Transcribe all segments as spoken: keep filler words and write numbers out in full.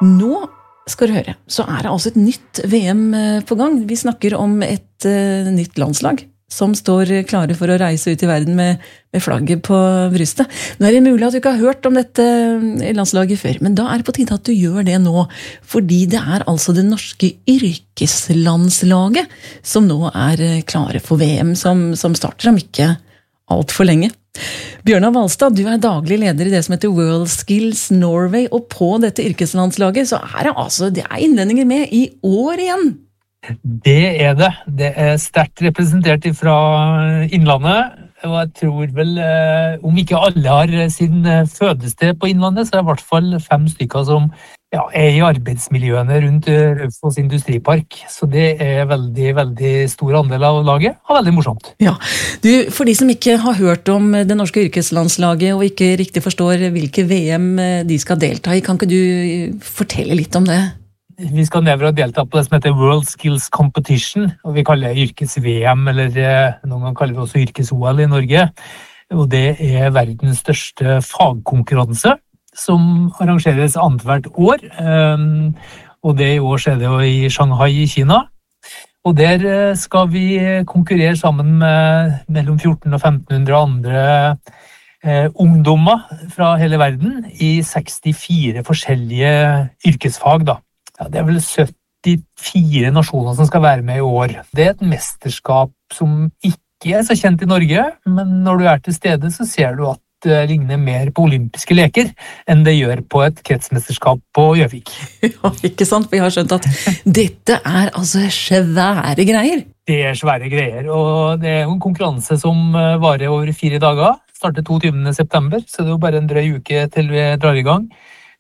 Nå skal du høre, så er det altså et nytt V M på gang. Vi snakker om et uh, nytt landslag som står klare for å reise ut i verden med, med flagget på brystet. Nå er det mulig at du ikke har hørt om dette landslaget før, men da er det på tide at du gjør det nå, fordi det er altså det norske yrkeslandslaget som nå er klare for V M, som, som starter om ikke alt for lenge. Bjørnar Valstad, du er daglig leder i det som heter WorldSkills Norway, og på dette yrkeslandslaget så er det altså, det er innlendinger med i år igjen. Det er det. Det er sterkt representert fra Innlandet, og jeg tror vel, om ikke alle har sin fødested på Innlandet, så er det i hvert fall fem stykker som ja, er i arbeidsmiljøene rundt Raufoss industripark. Så det er veldig, veldig stor andel av laget, og veldig morsomt. Ja, du, for de som ikke har hørt om det norske yrkeslandslaget, og ikke riktig forstår hvilke V M de skal delta i, kan ikke du fortelle litt om det? Vi skal nedover og delta på det som heter WorldSkills Competition, og vi kaller det yrkes-V M, eller noen ganger kaller vi også yrkes-O L i Norge. Og det er verdens største fagkonkurranse, som arrangeres annethvert år. Og det i år skjer det jo i Shanghai i Kina. Og der skal vi konkurrere sammen med mellom fjorten og femten hundre andre eh, ungdommer fra hele verden i sekstifire forskjellige yrkesfag da. Ja, det er vel syttifire nasjoner som skal være med i år. Det er et mesterskap som ikke er så kjent i Norge, men når du er til stede så ser du at det ligner mer på olympiske leker enn det gjør på et kretsmesterskap på Gjøvik. Ja, ikke sant? Vi har skjønt at dette er altså svære greier. Det er svære greier, og det er en konkurranse som varer over fire dager. Starter toogtyvende september, så det er jo bare en drøy uke til vi drar i gang.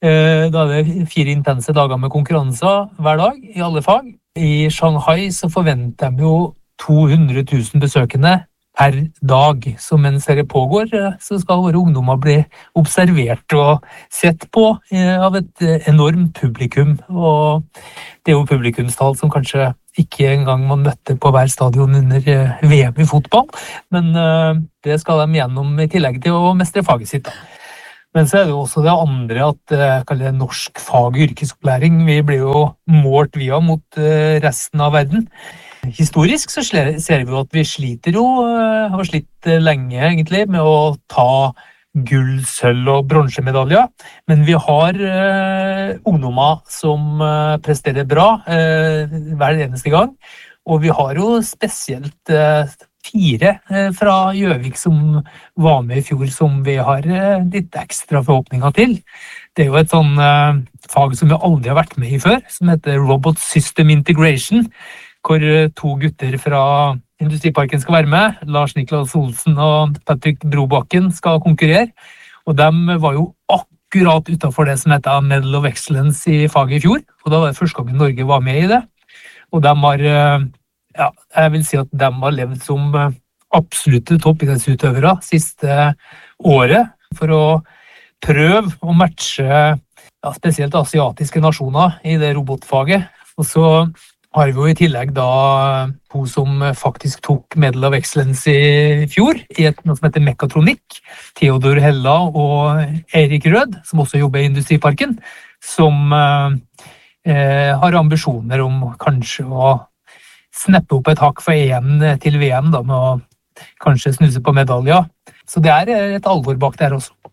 Da er det fire intense dager med konkurranser hver dag i alle fag. I Shanghai så forventer de jo to hundre tusen besøkende per dag. Så mens det pågår, så skal våre ungdommer bli observert og sett på av et enormt publikum. Og det er jo publikumstall som kanskje ikke engang man møtte på hver stadion under V M i fotball. Men det skal de gjennom i tillegg til å mestre faget sitt da. Men så er det jo også det andre at jeg kaller det norsk fag- og yrkesopplæring. Vi blir jo målt via mot resten av verden. Historisk så ser vi jo at vi sliter jo, har slitt lenge egentlig med å ta gull, sølv og bronsemedaljer. Men vi har uh, ungdommer som uh, presterer bra uh, hver eneste gang. Og vi har jo spesielt uh, fire uh, fra Gjøvik som var med i fjor, som vi har uh, litt ekstra forhåpninger til. Det er jo et sånn uh, fag som vi aldri har vært med i før, som heter Robot System Integration, hvor to gutter fra Industriparken skal være med. Lars Niklas Olsen og Patrick Brobakken skal konkurrere. Og de var jo akkurat utenfor det som heter Medal of Excellence i faget i fjor. Og da var det første gangen Norge var med i det. Og de har, ja, jeg vil si at de har levd som absolutte toppidrettsutøvere siste året for å prøve å matche ja, spesielt asiatiske nasjoner i det robotfaget. Og så har vi jo i tillegg da to som faktisk tok Medal of Excellence i fjor, i et, noe som heter Mekatronikk, Theodor Hella og Erik Rød, som også jobber i Industriparken, som eh, har ambisjoner om kanskje å snappe opp et hakk for E M til V M, da, med å kanskje snuse på medaljer. Så det er et alvor bak der også.